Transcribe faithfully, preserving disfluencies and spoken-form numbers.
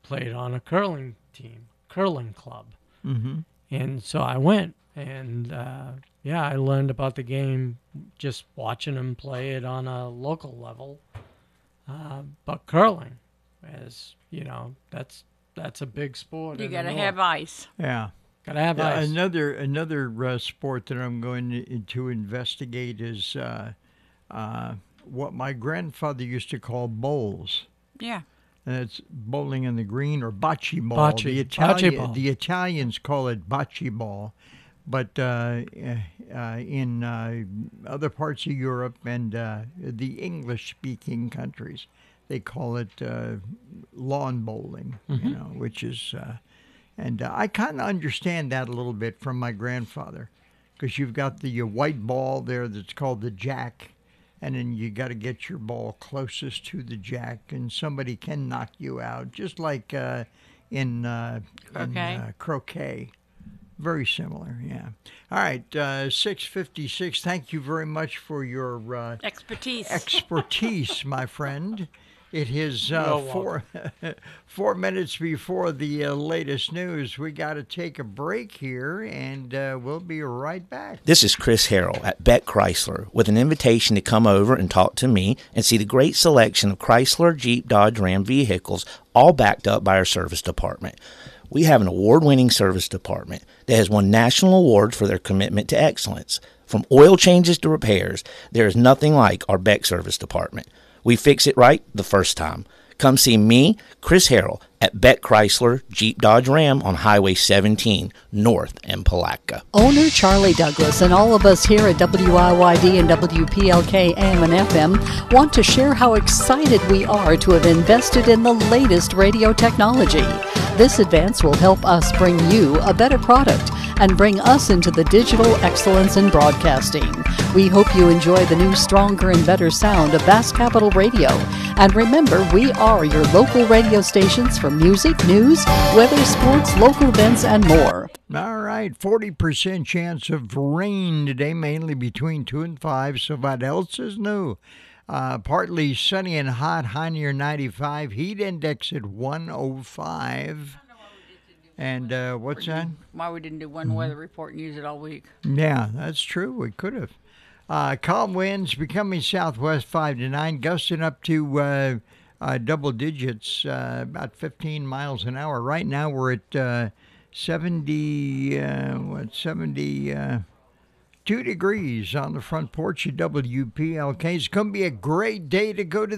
played on a curling team, curling club. Mm-hmm. And so I went, and uh, yeah, I learned about the game just watching them play it on a local level. Uh, but curling, as you know, that's that's a big sport. You in got the to north. have ice. Yeah. Gotta have Yeah, ice. Another another uh, sport that I'm going to, to investigate is uh, uh, what my grandfather used to call bowls. Yeah. And it's bowling in the green or bocce ball. Bocce. The Bocce Italian ball. the Italians call it bocce ball, but uh, uh, in uh, other parts of Europe and uh, the English-speaking countries, they call it uh, lawn bowling. Mm-hmm. You know, which is. Uh, And uh, I kind of understand that a little bit from my grandfather, because you've got the uh, white ball there that's called the jack, and then you got to get your ball closest to the jack, and somebody can knock you out, just like uh, in, uh, in Croquet. uh, croquet. Very similar, yeah. All right, uh, six fifty-six. Thank you very much for your uh, Expertise. expertise, my friend. It is uh, You're four four minutes before the uh, latest news. We got to take a break here, and uh, we'll be right back. This is Chris Harrell at Beck Chrysler with an invitation to come over and talk to me and see the great selection of Chrysler, Jeep, Dodge, Ram vehicles, all backed up by our service department. We have an award-winning service department that has won national awards for their commitment to excellence. From oil changes to repairs, there is nothing like our Beck service department. We fix it right the first time. Come see me, Chris Harrell, at Beck Chrysler, Jeep Dodge Ram on Highway seventeen, north in Palatka. Owner Charlie Douglas and all of us here at W I Y D and W P L K A M and F M want to share how excited we are to have invested in the latest radio technology. This advance will help us bring you a better product and bring us into the digital excellence in broadcasting. We hope you enjoy the new, stronger, and better sound of Bass Capital Radio. And remember, we are your local radio stations for music, news, weather, sports, local events, and more. All right, forty percent chance of rain today, mainly between two and five, so what else is new? Uh, partly sunny and hot, high near ninety-five, heat index at one oh five. And uh, what's that? Why we didn't do one weather report and use it all week. Yeah, that's true. We could have. Uh, calm winds becoming southwest five to nine, gusting up to uh, uh, double digits, uh, about fifteen miles an hour. Right now we're at uh, seventy, uh, what, seventy-two degrees on the front porch of W P L K. It's going to be a great day to go to